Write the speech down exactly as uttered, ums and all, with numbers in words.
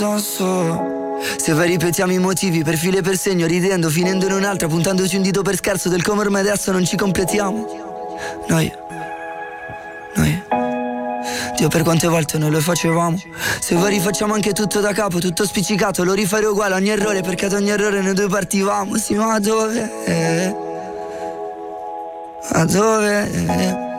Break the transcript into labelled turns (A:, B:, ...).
A: addosso. Se vai ripetiamo i motivi per filo e per segno, ridendo, finendo in un'altra, puntandoci un dito per scherzo del come ormai adesso non ci completiamo. Noi, noi, Dio, per quante volte noi lo facevamo. Se vuoi rifacciamo anche tutto da capo, tutto spiccicato, lo rifare uguale a ogni errore, perché ad ogni errore noi due partivamo. Sì, ma dove? Ma dove?